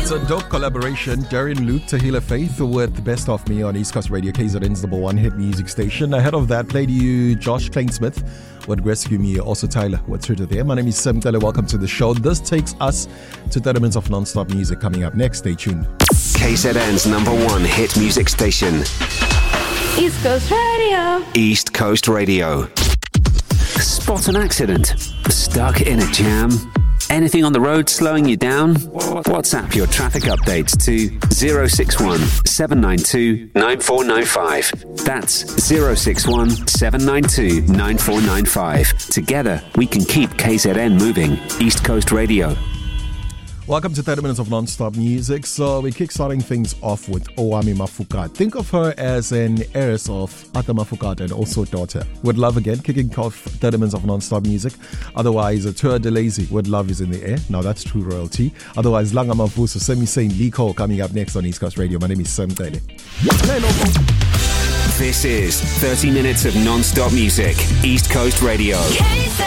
It's a dope collaboration. Darian Luke, Tahila Faith with Best of Me on East Coast Radio, KZN's number one hit music station. Ahead of that, played you Josh Klainsmith with Rescue Me, also Tyler with Twitter there. My name is Sam Tele. Welcome to the show. This takes us to 30 minutes of non-stop music coming up next. Stay tuned. KZN's number one hit music station. East Coast Radio. East Coast Radio. Spot an accident. Stuck in a jam. Anything on the road slowing you down? WhatsApp your traffic updates to 061 792 9495. That's 061 792 9495. Together, we can keep KZN moving. East Coast Radio. Welcome to 30 minutes of non-stop music. So we're kickstarting things off with Owami Mafokate. Think of her as an heiress of Ata Mafokate and also daughter. With Love again, kicking off 30 minutes of non-stop music. Otherwise, Tour de Lazy with Love is in the air. Now that's true royalty. Otherwise, Langa Mafuso, Semi-Sane, Liko coming up next on East Coast Radio. My name is Sam Tele. This is 30 minutes of non-stop music. East Coast Radio.